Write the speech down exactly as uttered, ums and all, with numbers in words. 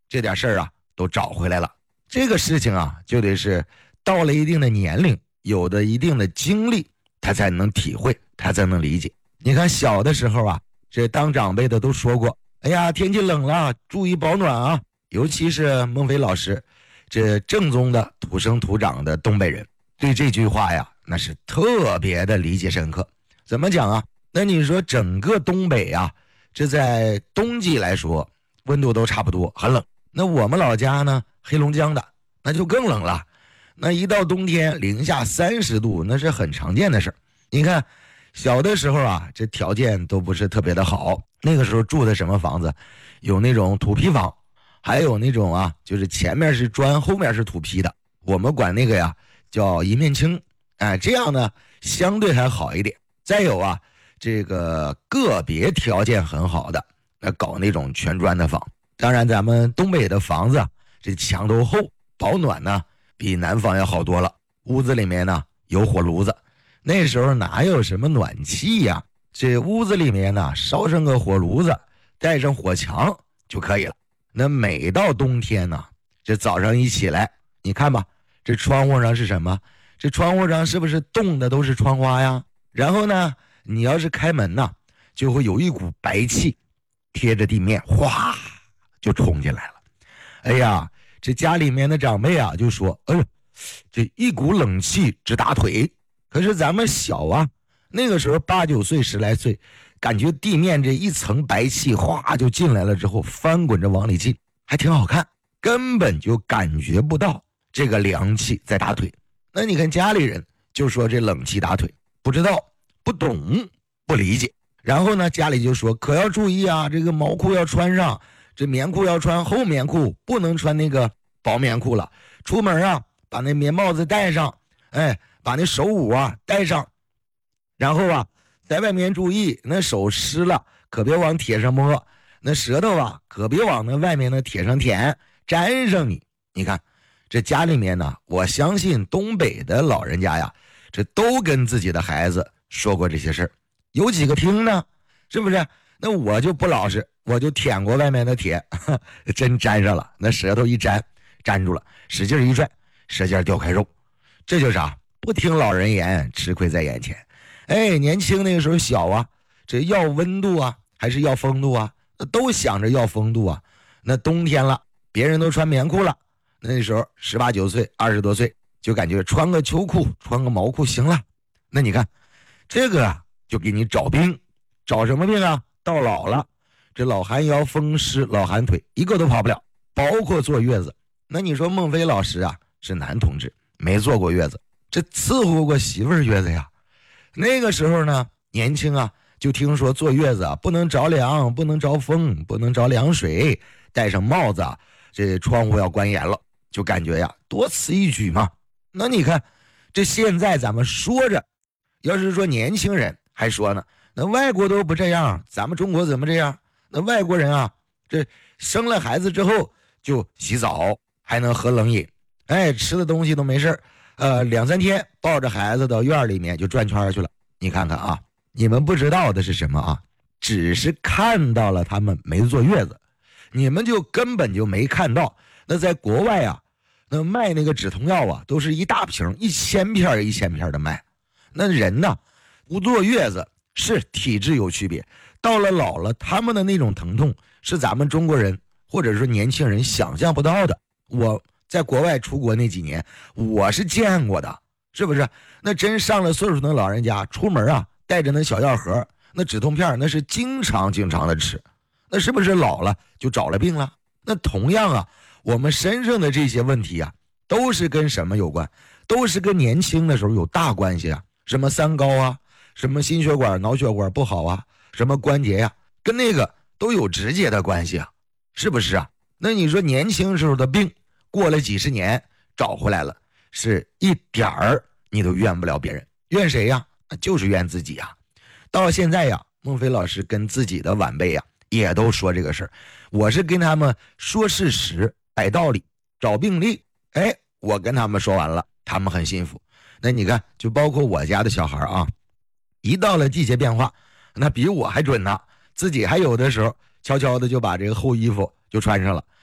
这点事儿啊都找回来了。这个事情啊，就得是到了一定的年龄，有的一定的经历，他才能体会，他才能理解。你看小的时候啊，这当长辈的都说过，哎呀，天气冷了，注意保暖啊。尤其是孟非老师，这正宗的土生土长的东北人，对这句话呀，那是特别的理解深刻。怎么讲啊？那你说整个东北啊，这在冬季来说，温度都差不多，很冷。那我们老家呢，黑龙江的，那就更冷了。那一到冬天，零下三十度，那是很常见的事儿。你看，小的时候啊，这条件都不是特别的好。那个时候住的什么房子？有那种土坯房，还有那种啊，就是前面是砖，后面是土坯的。我们管那个呀叫一面青，哎，这样呢相对还好一点。再有啊，这个个别条件很好的，那搞那种全砖的房。当然，咱们东北的房子这墙都厚，保暖呢比南方要好多了。屋子里面呢有火炉子，那时候哪有什么暖气呀？这屋子里面呢烧上个火炉子，带上火墙就可以了。那每到冬天呢，这早上一起来，你看吧，这窗户上是什么？这窗户上是不是冻的都是窗花呀？然后呢，你要是开门呢，就会有一股白气贴着地面，哗就冲进来了。哎呀，这家里面的长辈啊就说，哎呦，这一股冷气直打腿。可是咱们小啊，那个时候八九岁十来岁，感觉地面这一层白气哗就进来了之后，翻滚着往里进，还挺好看，根本就感觉不到这个凉气在打腿。那你看家里人就说这冷气打腿，不知道，不懂，不理解。然后呢，家里就说可要注意啊，这个毛裤要穿上，这棉裤要穿厚棉裤，不能穿那个薄棉裤了。出门啊，把那棉帽子戴上，哎，把那手捂啊戴上。然后啊，在外面注意，那手湿了可别往铁上摸，那舌头啊可别往那外面的铁上舔，粘上你。你看这家里面呢，我相信东北的老人家呀，这都跟自己的孩子说过这些事儿。有几个听呢？是不是？那我就不老实，我就舔过外面的铁，呵真粘上了，那舌头一粘粘住了，使劲一拽，舌尖掉开肉。这就是啥？不听老人言，吃亏在眼前。哎，年轻那个时候小啊，这要温度啊还是要风度啊，都想着要风度啊。那冬天了，别人都穿棉裤了，那时候十八九岁二十多岁就感觉穿个秋裤穿个毛裤行了。那你看这个啊就给你找病，找什么病啊？到老了，这老寒腰风湿老寒腿一个都跑不了，包括坐月子。那你说孟非老师啊是男同志，没坐过月子，这伺候过媳妇儿月子呀。那个时候呢年轻啊，就听说坐月子啊不能着凉，不能着风，不能着凉水，戴上帽子啊，这窗户要关严了，就感觉呀多此一举嘛。那你看这现在咱们说着，要是说年轻人还说呢，那外国都不这样，咱们中国怎么这样？那外国人啊，这生了孩子之后就洗澡，还能喝冷饮，哎，吃的东西都没事呃，两三天抱着孩子到院里面就转圈去了。你看看啊，你们不知道的是什么啊？只是看到了他们没坐月子，你们就根本就没看到。那在国外啊，那卖那个止痛药啊，都是一大瓶一千片一千片的卖。那人呢，不坐月子是体质有区别，到了老了，他们的那种疼痛是咱们中国人或者说年轻人想象不到的。我在国外出国那几年，我是见过的，是不是？那真上了岁数的老人家出门啊，带着那小药盒，那止痛片那是经常经常的吃，那是不是老了就找了病了？那同样啊，我们身上的这些问题啊，都是跟什么有关？都是跟年轻的时候有大关系啊，什么三高啊，什么心血管脑血管不好啊，什么关节呀、啊，跟那个都有直接的关系啊，是不是啊？那你说年轻时候的病过了几十年找回来了，是一点儿你都怨不了别人，怨谁呀？就是怨自己呀。到现在呀，孟非老师跟自己的晚辈呀也都说这个事儿，我是跟他们说事实摆道理找病例，哎，我跟他们说完了，他们很信服。那你看就包括我家的小孩啊，一到了季节变化，那比我还准呢，自己还有的时候悄悄的就把这个厚衣服就穿上了，